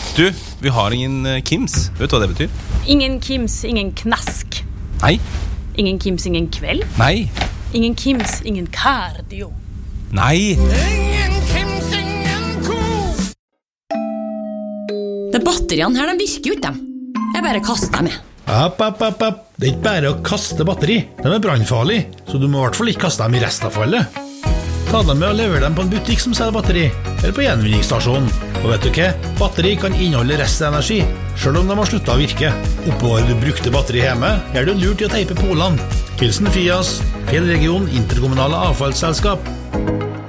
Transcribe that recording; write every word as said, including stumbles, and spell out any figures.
Du, vi har ingen uh, Kims. Vet du hva det betyr? Ingen Kims, ingen knask. Nei. Ingen Kims, ingen kveld. Nei. Ingen Kims, ingen cardio. Nei. Ingen Kims, ingen ko. De batteriene her, de virker jo ikke dem. Jeg bare kaster dem med. App, app, app, app. Det er ikke bare å kaste batteri. De er brannfarlige, så du må i hvert fall ikke kaste dem i restavfallet. Ta dem med og lever dem på en butikk som selger batteri, eller på gjenvinningsstasjonen. Og vet du hva? Batteri kan inneholde restenergi, selv om de har sluttet å virke. Oppbevarer du brukte batteri hjemme, gjør du lurt i å teipe polene. Hilsen Fias, Fjellregion Interkommunale Avfallsselskap.